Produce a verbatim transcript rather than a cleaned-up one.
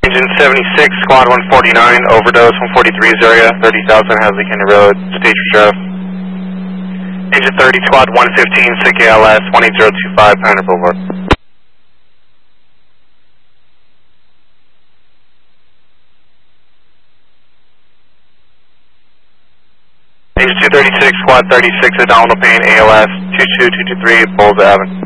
Engine seventy-six, squad one forty-nine, overdose one forty-three's area, thirty thousand Hasley County Road, stage for sheriff. Engine thirty, squad one fifteen, S I C A L S, one eight zero two five, Pioneer Boulevard. Engine two thirty-six, squad thirty-six, Donald Payne, A L S, two two two two three, Bowles Avenue.